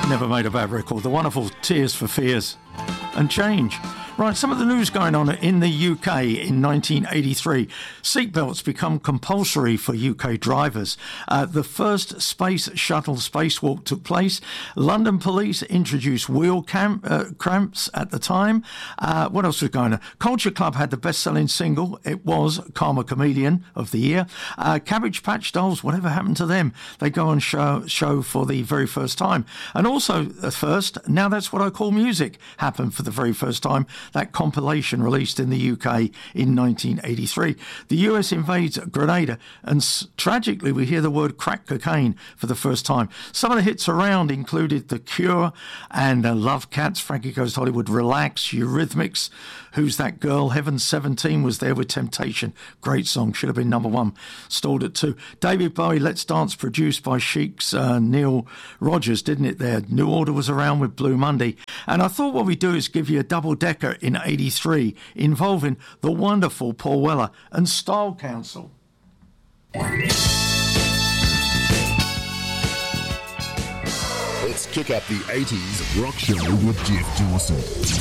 Never made a bad record. The wonderful Tears for Fears and Change. Right, some of the news going on in the UK in 1983. Seatbelts become compulsory for UK drivers. The first space shuttle spacewalk took place. London police introduced wheel cramps at the time. What else was going on? Culture Club had the best-selling single. It was Karma Chameleon of the year. Cabbage Patch Dolls, whatever happened to them? They go on show for the very first time. And also first, Now That's What I Call Music happened for the very first time. That compilation released in the UK in 1983. The US invades Grenada, and tragically we hear the word crack cocaine for the first time. Some of the hits around included The Cure and Love Cats, Frankie Goes to Hollywood, Relax, Eurythmics, Who's That Girl, Heaven 17 was there with Temptation. Great song, should have been number one, stalled at 2. David Bowie, Let's Dance, produced by Chic's Neil Rogers, didn't it there? New Order was around with Blue Monday. And I thought what we do is give you a double-decker in 83 involving the wonderful Paul Weller and Style Council. Let's kick up the 80s rock show with Jeff Dawson.